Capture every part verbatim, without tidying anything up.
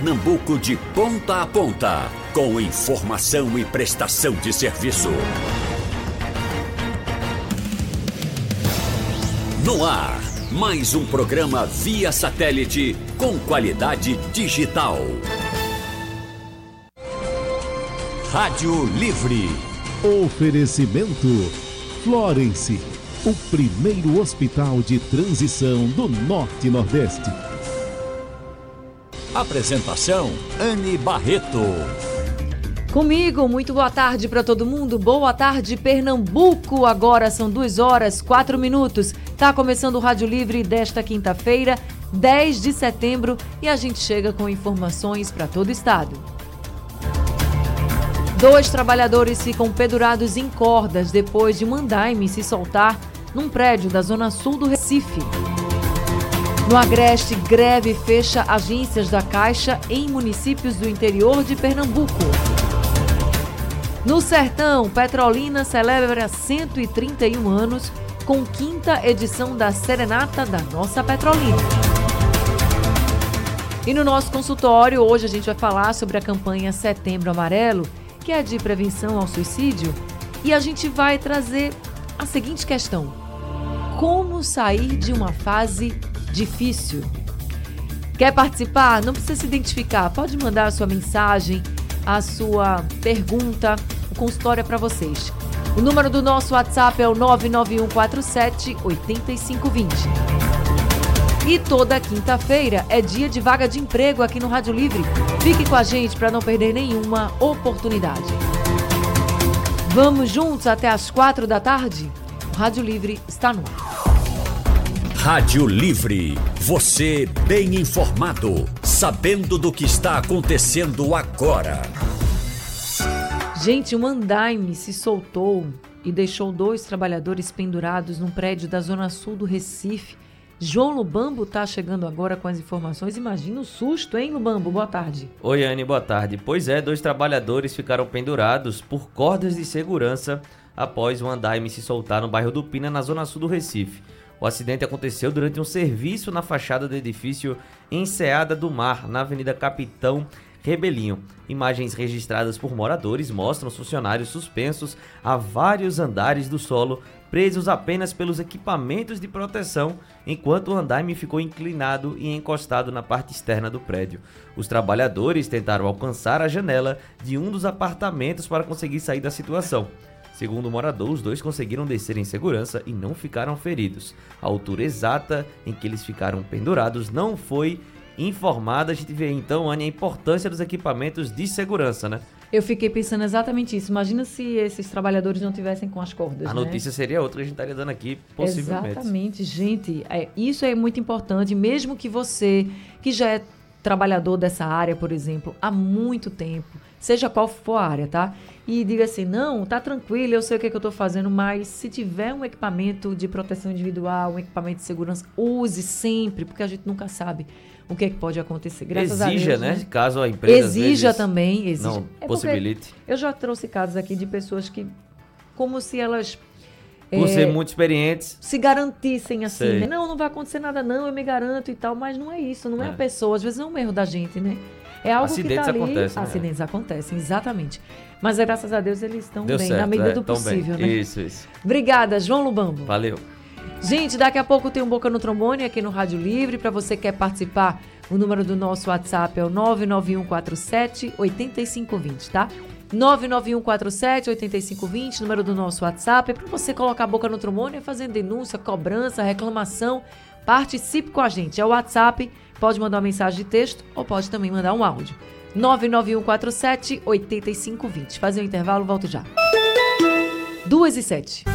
Pernambuco de ponta a ponta, com informação e prestação de serviço. No ar, mais um programa via satélite com qualidade digital. Rádio Livre. Oferecimento Florence, o primeiro hospital de transição do Norte e Nordeste. Apresentação, Anne Barreto. Comigo, muito boa tarde para todo mundo. Boa tarde, Pernambuco. Agora são duas horas, quatro minutos. Tá começando o Rádio Livre desta quinta-feira, dez de setembro, e a gente chega com informações para todo o estado. Dois trabalhadores ficam pendurados em cordas depois de um andaime se soltar num prédio da zona sul do Recife. No Agreste, greve fecha agências da Caixa em municípios do interior de Pernambuco. No Sertão, Petrolina celebra cento e trinta e um anos com quinta edição da Serenata da Nossa Petrolina. E no nosso consultório, hoje a gente vai falar sobre a campanha Setembro Amarelo, que é de prevenção ao suicídio, e a gente vai trazer a seguinte questão: como sair de uma fase difícil? Quer participar? Não precisa se identificar, pode mandar a sua mensagem, a sua pergunta. O consultório é para vocês. O número do nosso WhatsApp é o nove nove um quatro sete oito cinco dois zero. E toda quinta-feira é dia de vaga de emprego aqui no Rádio Livre. Fique com a gente para não perder nenhuma oportunidade. Vamos juntos até às quatro da tarde? O Rádio Livre está no ar. Rádio Livre, você bem informado, sabendo do que está acontecendo agora. Gente, um andaime se soltou e deixou dois trabalhadores pendurados num prédio da zona sul do Recife. João Lubambo está chegando agora com as informações. Imagina o susto, hein, Lubambo? Boa tarde. Oi, Anne, boa tarde. Pois é, dois trabalhadores ficaram pendurados por cordas de segurança após um andaime se soltar no bairro do Pina, na zona sul do Recife. O acidente aconteceu durante um serviço na fachada do edifício Enseada do Mar, na Avenida Capitão Rebelinho. Imagens registradas por moradores mostram os funcionários suspensos a vários andares do solo, presos apenas pelos equipamentos de proteção, enquanto o andaime ficou inclinado e encostado na parte externa do prédio. Os trabalhadores tentaram alcançar a janela de um dos apartamentos para conseguir sair da situação. Segundo o morador, os dois conseguiram descer em segurança e não ficaram feridos. A altura exata em que eles ficaram pendurados não foi informada. A gente vê então, Anne, a importância dos equipamentos de segurança, né? Eu fiquei pensando exatamente isso. Imagina se esses trabalhadores não tivessem com as cordas, A né? notícia seria outra que a gente estaria dando aqui, possivelmente. Exatamente, gente. É, isso é muito importante, mesmo que você, que já é trabalhador dessa área, por exemplo, há muito tempo, seja qual for a área, tá? E diga assim, não, tá tranquilo, eu sei o que, é que eu tô fazendo, mas se tiver um equipamento de proteção individual, um equipamento de segurança, use sempre, porque a gente nunca sabe o que é que pode acontecer. Graças Exija, a Deus, né? né? Caso a empresa Exija às vezes, também, exija. não É possibilite. Eu já trouxe casos aqui de pessoas que, como se elas Por é, ser muito experientes, se garantissem assim, Sei. né? Não, não vai acontecer nada não, eu me garanto e tal, mas não é isso, não é, É. a pessoa, às vezes é um erro da gente, né? É algo Acidentes que tá ali, acontecem, né? acidentes acontecem, exatamente. Mas graças a Deus eles estão deu bem, certo, na medida é, do tão bem. possível, né? Isso, isso. Obrigada, João Lubambo. Valeu. Gente, daqui a pouco tem um Boca no Trombone aqui no Rádio Livre. Para você que quer participar, o número do nosso WhatsApp é o nove nove um quatro sete oito cinco dois zero, tá? nove nove um quatro sete oito cinco dois zero, número do nosso WhatsApp. É para você colocar a boca no trombone, fazendo denúncia, cobrança, reclamação. Participe com a gente. É o WhatsApp, pode mandar uma mensagem de texto ou pode também mandar um áudio. nove nove um quatro sete oito cinco dois zero. Fazer um intervalo, volto já. duas e sete.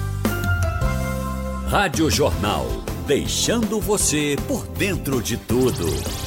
Rádio Jornal, deixando você por dentro de tudo.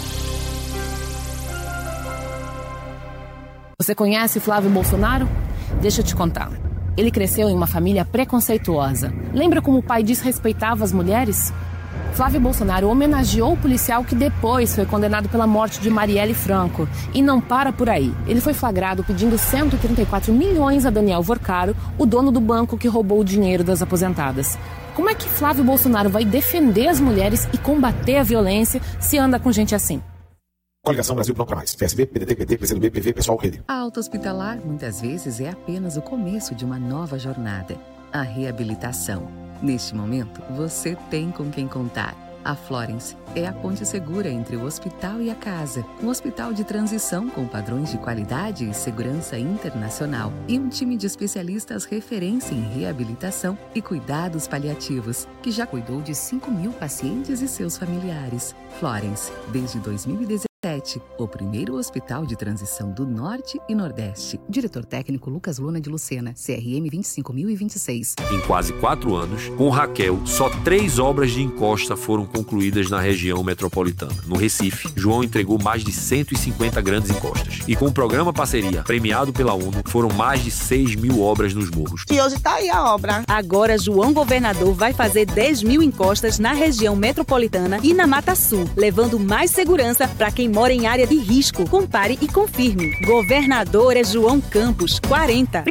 Você conhece Flávio Bolsonaro? Deixa eu te contar. Ele cresceu em uma família preconceituosa. Lembra como o pai desrespeitava as mulheres? Flávio Bolsonaro homenageou o policial que depois foi condenado pela morte de Marielle Franco. E não para por aí. Ele foi flagrado pedindo cento e trinta e quatro milhões a Daniel Vorcaro, o dono do banco que roubou o dinheiro das aposentadas. Como é que Flávio Bolsonaro vai defender as mulheres e combater a violência se anda com gente assim? Coligação Brasil Pronto para Mais. P S B, P D T, P T, P C do B, P V, Pessoal, Rede. A alta hospitalar muitas vezes é apenas o começo de uma nova jornada. A reabilitação. Neste momento, você tem com quem contar. A Florence é a ponte segura entre o hospital e a casa. Um hospital de transição com padrões de qualidade e segurança internacional. E um time de especialistas referência em reabilitação e cuidados paliativos, que já cuidou de cinco mil pacientes e seus familiares. Florence, desde dois mil e dezessete, o primeiro hospital de transição do Norte e Nordeste. Diretor técnico Lucas Luna de Lucena, C R M vinte e cinco mil e vinte e seis. Em quase quatro anos, com Raquel, só três obras de encosta foram concluídas na região metropolitana. No Recife, João entregou mais de cento e cinquenta grandes encostas. E com o programa Parceria, premiado pela ONU, foram mais de seis mil obras nos morros. E hoje está aí a obra. Agora, João Governador vai fazer dez mil encostas na região metropolitana e na Mata Sul, levando mais segurança para quem mora em área de risco. Compare e confirme. Governador é João Campos, quarenta.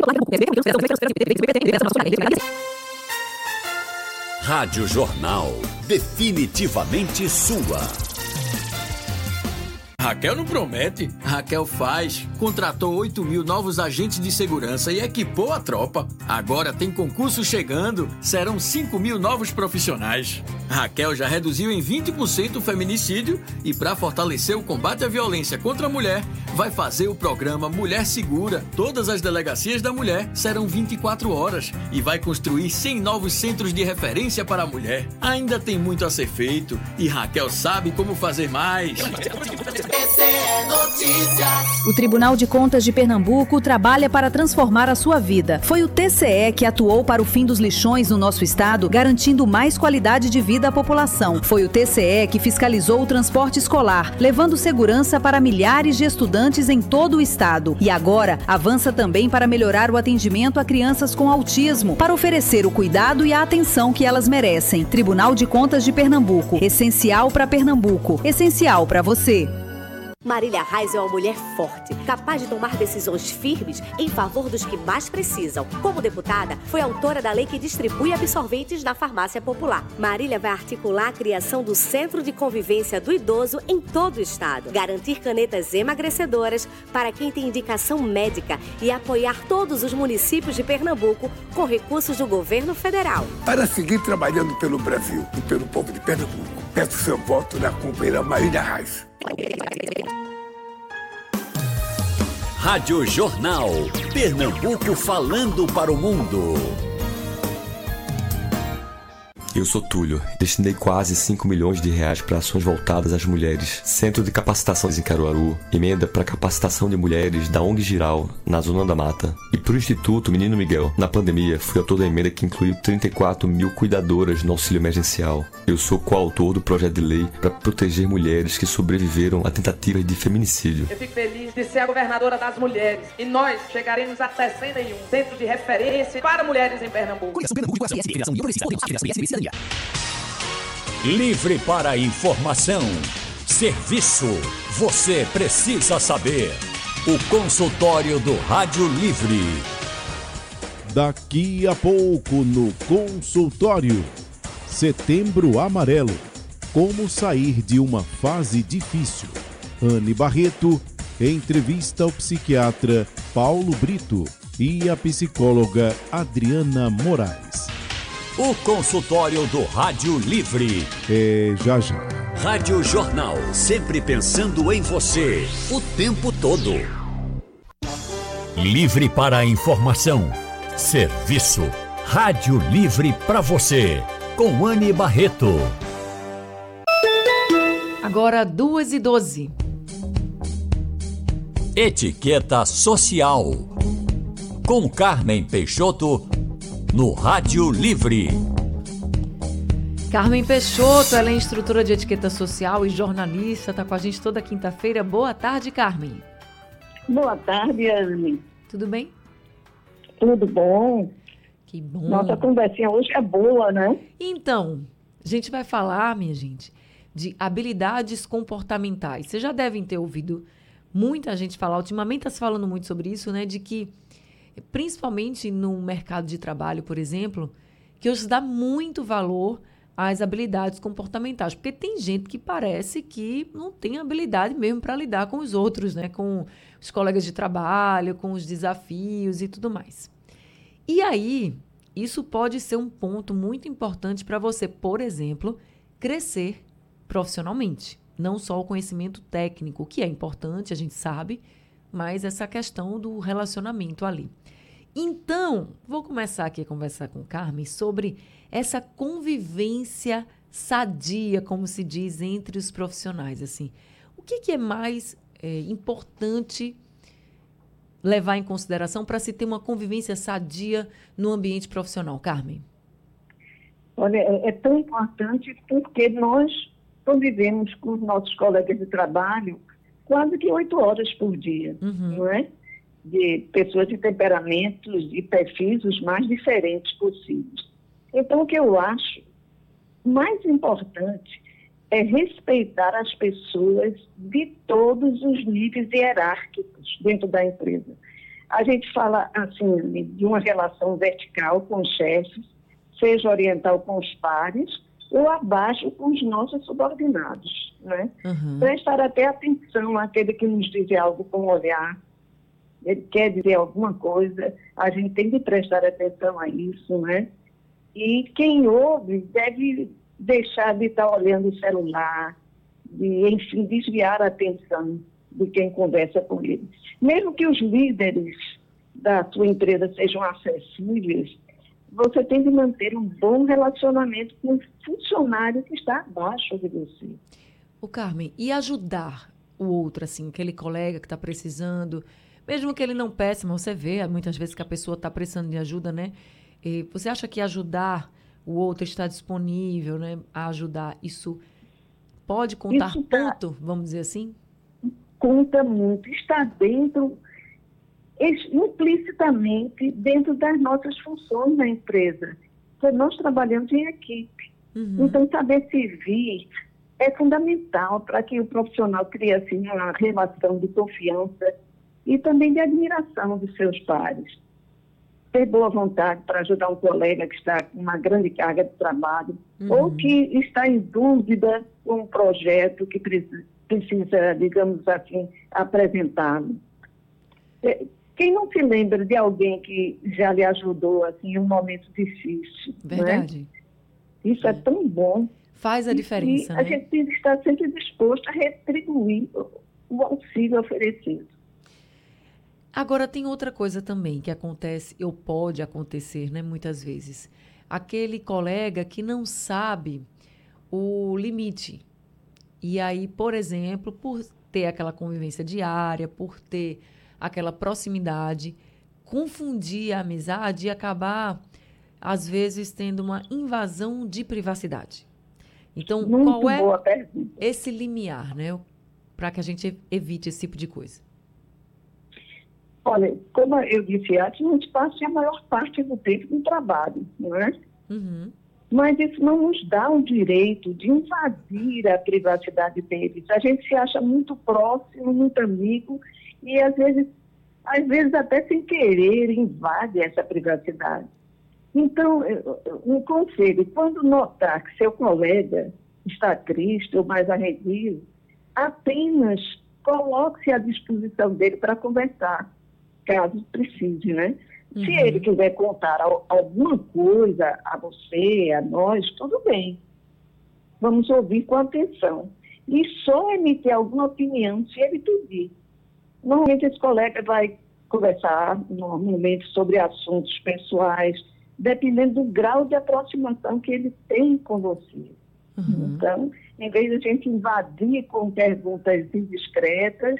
Rádio Jornal. Definitivamente sua. Raquel não promete, Raquel faz. Contratou oito mil novos agentes de segurança e equipou a tropa. Agora tem concurso chegando, serão cinco mil novos profissionais. Raquel já reduziu em vinte por cento o feminicídio e, para fortalecer o combate à violência contra a mulher, vai fazer o programa Mulher Segura. Todas as delegacias da mulher serão vinte e quatro horas e vai construir cem novos centros de referência para a mulher. Ainda tem muito a ser feito e Raquel sabe como fazer mais. O Tribunal de Contas de Pernambuco trabalha para transformar a sua vida. Foi o T C E que atuou para o fim dos lixões no nosso estado, garantindo mais qualidade de vida à população. Foi o T C E que fiscalizou o transporte escolar, levando segurança para milhares de estudantes em todo o estado. E agora avança também para melhorar o atendimento a crianças com autismo, para oferecer o cuidado e a atenção que elas merecem. Tribunal de Contas de Pernambuco. Essencial para Pernambuco. Essencial para você. Marília Reis é uma mulher forte, capaz de tomar decisões firmes em favor dos que mais precisam. Como deputada, foi autora da lei que distribui absorventes na farmácia popular. Marília vai articular a criação do Centro de Convivência do Idoso em todo o estado, garantir canetas emagrecedoras para quem tem indicação médica e apoiar todos os municípios de Pernambuco com recursos do governo federal. Para seguir trabalhando pelo Brasil e pelo povo de Pernambuco, peço seu voto na companheira Marília Reis. Rádio Jornal. Pernambuco falando para o mundo. Eu sou Túlio. Destinei quase cinco milhões de reais para ações voltadas às mulheres. Centro de Capacitação em Caruaru. Emenda para capacitação de mulheres da O N G Giral, na Zona da Mata. E para o Instituto Menino Miguel. Na pandemia, fui autor da emenda que incluiu trinta e quatro mil cuidadoras no auxílio emergencial. Eu sou coautor do projeto de lei para proteger mulheres que sobreviveram a tentativas de feminicídio. Eu fico feliz de ser a governadora das mulheres. E nós chegaremos a sessenta e um centros de referência para mulheres em Pernambuco. Livre para a informação. Serviço. Você precisa saber. O consultório do Rádio Livre. Daqui a pouco no consultório. Setembro Amarelo. Como sair de uma fase difícil. Anne Barreto entrevista o psiquiatra Paulo Brito e a psicóloga Adriana Moraes. O consultório do Rádio Livre. É já já. Rádio Jornal, sempre pensando em você, o tempo todo. Livre para a informação. Serviço. Rádio Livre para você. Com Anne Barreto. Agora duas e doze. Etiqueta Social. Com Carmen Peixoto. No Rádio Livre. Carmen Peixoto, ela é instrutora de etiqueta social e jornalista, está com a gente toda quinta-feira. Boa tarde, Carmen. Boa tarde, Anne. Tudo bem? Tudo bom. Que bom. Nossa conversinha hoje é boa, né? Então, a gente vai falar, minha gente, de habilidades comportamentais. Vocês já devem ter ouvido muita gente falar, ultimamente está se falando muito sobre isso, né? De que principalmente no mercado de trabalho, por exemplo, que hoje se dá muito valor as habilidades comportamentais. Porque tem gente que parece que não tem habilidade mesmo para lidar com os outros, né? Com os colegas de trabalho, com os desafios e tudo mais. E aí, isso pode ser um ponto muito importante para você, por exemplo, crescer profissionalmente. Não só o conhecimento técnico, que é importante, a gente sabe, mas essa questão do relacionamento ali. Então, vou começar aqui a conversar com Carmen sobre essa convivência sadia, como se diz, entre os profissionais. Assim, o que, que é mais é, importante levar em consideração para se ter uma convivência sadia no ambiente profissional, Carmen? Olha, é, é tão importante porque nós convivemos com os nossos colegas de trabalho quase que oito horas por dia, uhum. não é? De pessoas de temperamentos e perfis os mais diferentes possíveis. Então, o que eu acho mais importante é respeitar as pessoas de todos os níveis hierárquicos dentro da empresa. A gente fala, assim, de uma relação vertical com os chefes, seja oriental com os pares, ou abaixo com os nossos subordinados, né? Uhum. Prestar até atenção àquele que nos diz algo com o olhar, ele quer dizer alguma coisa, a gente tem que prestar atenção a isso, né? E quem ouve deve deixar de estar olhando o celular, de, enfim, desviar a atenção de quem conversa com ele. Mesmo que os líderes da sua empresa sejam acessíveis, você tem de manter um bom relacionamento com o funcionário que está abaixo de você. Ô, Carmen, e ajudar o outro, assim, aquele colega que está precisando, mesmo que ele não peça, mas você vê muitas vezes que a pessoa está precisando de ajuda, né? E você acha que ajudar o outro, estar disponível, né, a ajudar, isso pode contar isso tá, ponto, vamos dizer assim? Conta muito, está dentro, implicitamente, dentro das nossas funções na empresa. Porque nós trabalhamos em equipe. Uhum. Então, saber servir é fundamental para que o profissional crie assim, uma relação de confiança e também de admiração dos seus pares. Ter boa vontade para ajudar um colega que está com uma grande carga de trabalho, uhum. ou que está em dúvida com um projeto que precisa, precisa digamos assim, apresentá-lo. Quem não se lembra de alguém que já lhe ajudou assim, em um momento difícil? Verdade. Né? Isso é. é tão bom. Faz a diferença, e né? A gente tem que estar sempre disposto a retribuir o auxílio oferecido. Agora, tem outra coisa também que acontece, ou pode acontecer, né, muitas vezes. Aquele colega que não sabe o limite. E aí, por exemplo, por ter aquela convivência diária, por ter aquela proximidade, confundir a amizade e acabar, às vezes, tendo uma invasão de privacidade. Então, Muito qual é boa pergunta. Esse limiar, né, para que a gente evite esse tipo de coisa? Olha, como eu disse antes, a gente passa a maior parte do tempo no trabalho, não é? Uhum. Mas isso não nos dá o direito de invadir a privacidade deles. A gente se acha muito próximo, muito amigo, e às vezes, às vezes até sem querer invade essa privacidade. Então, um conselho, quando notar que seu colega está triste ou mais arredio, apenas coloque-se à disposição dele para conversar, caso precise, né? Uhum. Se ele quiser contar alguma coisa a você, a nós, tudo bem. Vamos ouvir com atenção. E só emitir alguma opinião se ele pedir. Normalmente esse colega vai conversar normalmente sobre assuntos pessoais, dependendo do grau de aproximação que ele tem com você. Uhum. Então, em vez de a gente invadir com perguntas indiscretas,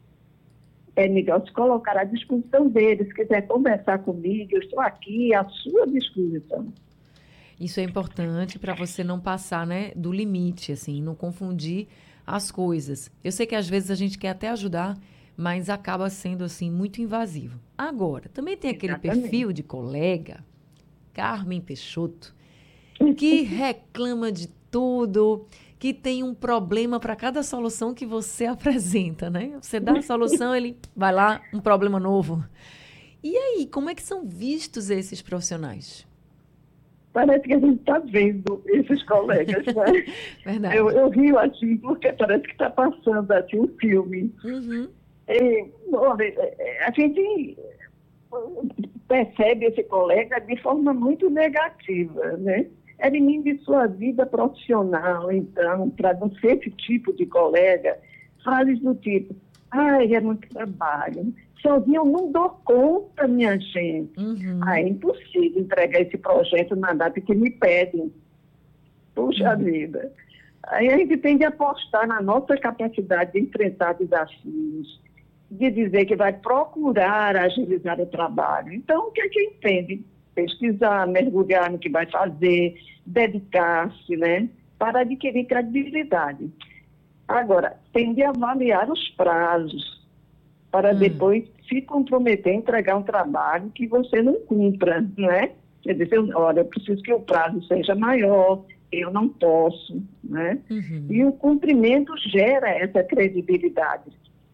é melhor se colocar à disposição dele. Se quiser conversar comigo, eu estou aqui à sua disposição. Isso é importante para você não passar, né, do limite, assim, não confundir as coisas. Eu sei que às vezes a gente quer até ajudar, mas acaba sendo, assim, muito invasivo. Agora, também tem aquele Exatamente. perfil de colega, Carmen Peixoto, que reclama de tudo, que tem um problema para cada solução que você apresenta, né? Você dá a solução, ele vai lá, um problema novo. E aí, como é que são vistos esses profissionais? Parece que a gente está vendo esses colegas, né? Verdade. Eu, eu rio assim, porque parece que está passando assim um filme. Uhum. E, olha, a gente percebe esse colega de forma muito negativa, né? Elimine de sua vida profissional, então, para não ser esse tipo de colega, frases do tipo, ai, é muito trabalho, sozinho eu não dou conta, minha gente. Uhum. Ah, é impossível entregar esse projeto na data que me pedem. Puxa uhum. vida. Aí a gente tem de apostar na nossa capacidade de enfrentar desafios, de dizer que vai procurar agilizar o trabalho. Então, o que é que entende? Pesquisar, mergulhar no que vai fazer, dedicar-se, né, para adquirir credibilidade. Agora, tem de avaliar os prazos, para hum. depois se comprometer a entregar um trabalho que você não cumpra, não é? Quer dizer, olha, eu preciso que o prazo seja maior, eu não posso, né? Uhum. E o cumprimento gera essa credibilidade.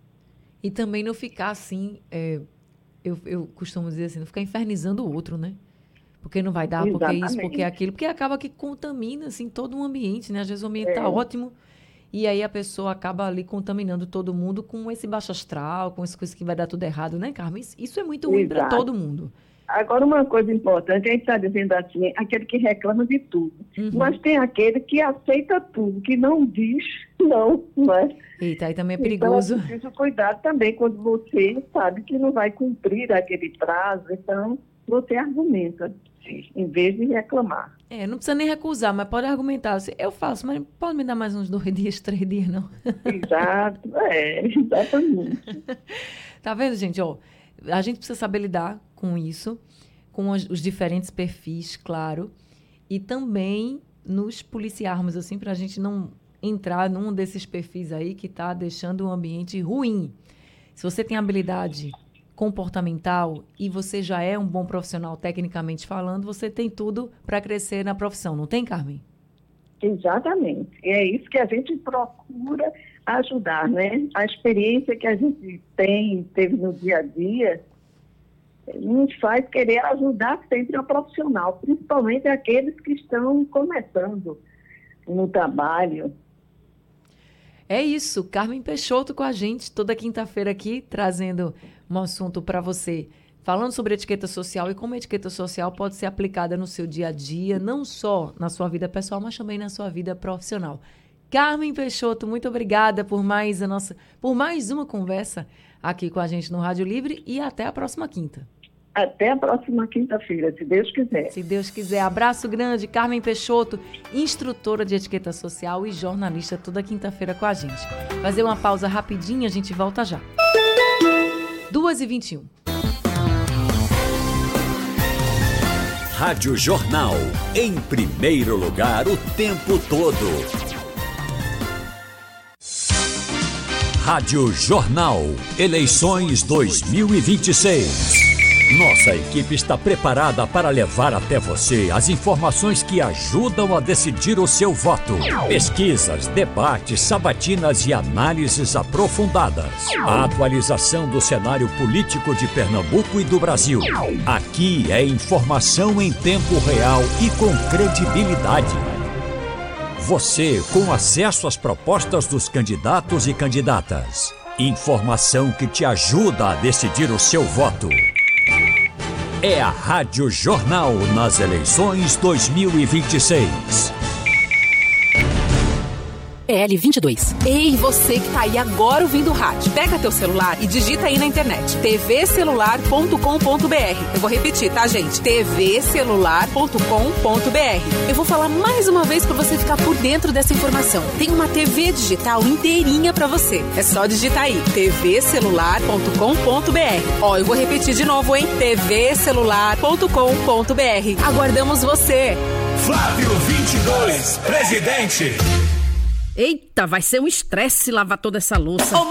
E também não ficar assim, é, eu, eu costumo dizer assim, não ficar infernizando o outro, né? Porque não vai dar, Exatamente. porque isso, porque aquilo, porque acaba que contamina, assim, todo o ambiente, né? Às vezes o ambiente está é. ótimo e aí a pessoa acaba ali contaminando todo mundo com esse baixo astral, com essas coisas que vai dar tudo errado, né, Carmen? Isso é muito ruim para todo mundo. Agora, uma coisa importante, a gente está dizendo assim, aquele que reclama de tudo. Uhum. Mas tem aquele que aceita tudo, que não diz não, não é? Eita, aí também é perigoso. Então, é preciso cuidar também quando você sabe que não vai cumprir aquele prazo, então você argumenta, em vez de reclamar. É, não precisa nem recusar, mas pode argumentar. Assim, eu faço, mas pode me dar mais uns dois dias, três dias, não? Exato, é, exatamente. Tá vendo, gente? Ó, a gente precisa saber lidar com isso, com os, os diferentes perfis, claro, e também nos policiarmos, assim, para a gente não entrar num desses perfis aí que está deixando o ambiente ruim. Se você tem habilidade comportamental e você já é um bom profissional tecnicamente falando, você tem tudo para crescer na profissão, não tem, Carmen? Exatamente. E é isso que a gente procura ajudar, né? A experiência que a gente tem, teve no dia a dia, nos faz querer ajudar sempre o profissional, principalmente aqueles que estão começando no trabalho. É isso, Carmen Peixoto com a gente toda quinta-feira aqui, trazendo um assunto para você, falando sobre etiqueta social e como a etiqueta social pode ser aplicada no seu dia a dia, não só na sua vida pessoal, mas também na sua vida profissional. Carmen Peixoto, muito obrigada por mais, a nossa, por mais uma conversa aqui com a gente no Rádio Livre e até a próxima quinta. Até a próxima quinta-feira, se Deus quiser. Se Deus quiser. Abraço grande, Carmen Peixoto, instrutora de etiqueta social e jornalista toda quinta-feira com a gente. Fazer uma pausa rapidinha, a gente volta já. duas e vinte e um. Rádio Jornal, em primeiro lugar o tempo todo. Rádio Jornal, eleições dois mil e vinte e seis. Nossa equipe está preparada para levar até você as informações que ajudam a decidir o seu voto. Pesquisas, debates, sabatinas e análises aprofundadas. A atualização do cenário político de Pernambuco e do Brasil. Aqui é informação em tempo real e com credibilidade. Você com acesso às propostas dos candidatos e candidatas. Informação que te ajuda a decidir o seu voto. É a Rádio Jornal nas eleições dois mil e vinte e seis. E L vinte e dois. Ei, você que tá aí agora ouvindo o rádio, pega teu celular e digita aí na internet t v celular ponto com ponto b r. Eu vou repetir, tá, gente? t v celular ponto com ponto b r. Eu vou falar mais uma vez para você ficar por dentro dessa informação. Tem uma T V digital inteirinha para você. É só digitar aí t v celular ponto com ponto b r. Ó, eu vou repetir de novo, hein? t v celular ponto com ponto b r. Aguardamos você. Flávio vinte e dois, presidente. Eita, vai ser um estresse lavar toda essa louça.